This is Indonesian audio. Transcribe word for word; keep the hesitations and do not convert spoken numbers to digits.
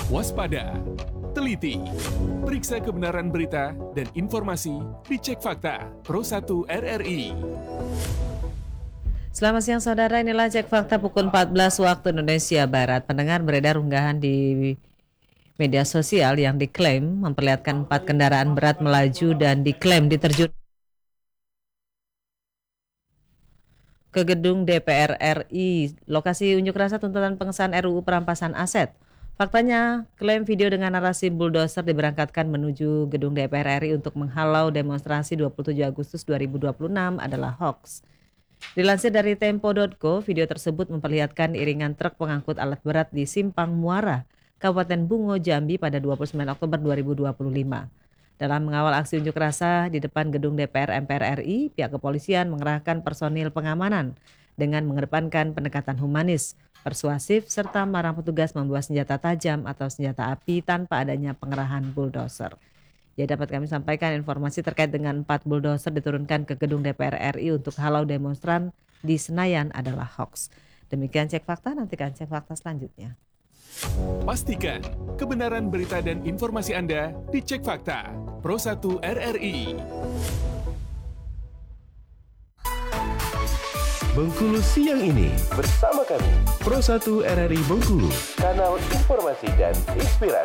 Waspada, teliti, periksa kebenaran berita dan informasi di Cek Fakta Pro satu R R I. Selamat siang saudara, inilah Cek Fakta pukul empat belas waktu Indonesia Barat. Pendengar, beredar unggahan di media sosial yang diklaim memperlihatkan empat kendaraan berat melaju dan diklaim diterjun ke gedung D P R R I, lokasi unjuk rasa tuntutan pengesahan R U U perampasan aset. Faktanya, klaim video dengan narasi bulldozer diberangkatkan menuju gedung D P R R I untuk menghalau demonstrasi dua puluh tujuh Agustus dua ribu dua puluh enam adalah hoax. Dilansir dari tempo titik co, video tersebut memperlihatkan iringan truk pengangkut alat berat di Simpang Muara, Kabupaten Bungo, Jambi pada dua puluh sembilan Oktober dua ribu dua puluh lima. Dalam mengawal aksi unjuk rasa di depan gedung D P R M P R R I, pihak kepolisian mengerahkan personil pengamanan dengan mengedepankan pendekatan humanis, persuasif, serta melarang petugas membawa senjata tajam atau senjata api tanpa adanya pengerahan bulldozer. Ya, dapat kami sampaikan informasi terkait dengan empat bulldozer diturunkan ke gedung D P R R I untuk halau demonstran di Senayan adalah hoax. Demikian Cek Fakta, nantikan Cek Fakta selanjutnya. Pastikan kebenaran berita dan informasi Anda di Cek Fakta Pro satu R R I. Bengkulu siang ini bersama kami Pro satu R R I Bengkulu, kanal informasi dan inspirasi.